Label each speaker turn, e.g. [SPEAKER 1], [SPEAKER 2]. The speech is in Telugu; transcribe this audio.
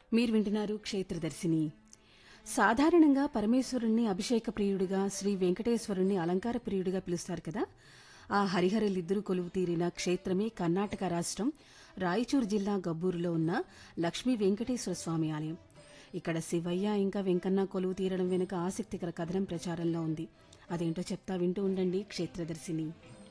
[SPEAKER 1] మీరు వింటున్నారు క్షేత్రదర్శిని. సాధారణంగా పరమేశ్వరుణ్ణి అభిషేక ప్రియుడిగా, శ్రీ వెంకటేశ్వరుణ్ణి అలంకార ప్రియుడిగా పిలుస్తారు కదా. ఆ హరిహరులిద్దరూ కొలువు తీరిన క్షేత్రమే కర్ణాటక రాష్ట్రం రాయచూరు జిల్లా గబ్బూరులో ఉన్న లక్ష్మీ వెంకటేశ్వర స్వామి ఆలయం. ఇక్కడ శివయ్య ఇంకా వెంకన్న కొలువు తీరడం వెనుక ఆసక్తికర కథనం ప్రచారంలో ఉంది. అదేంటో చెప్తా, వింటూ ఉండండి క్షేత్రదర్శిని.